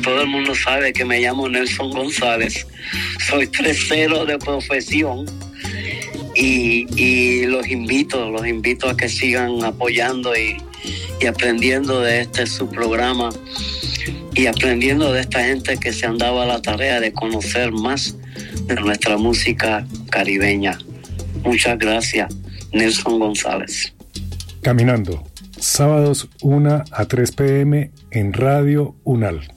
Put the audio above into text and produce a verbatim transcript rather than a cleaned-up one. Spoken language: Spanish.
todo el mundo sabe que me llamo Nelson González. Soy tresero de profesión. Y, y los invito, los invito a que sigan apoyando y, y aprendiendo de este su programa y aprendiendo de esta gente que se han dado a la tarea de conocer más de nuestra música caribeña. Muchas gracias, Nelson González. Caminando, sábados una a tres p m en Radio Unal.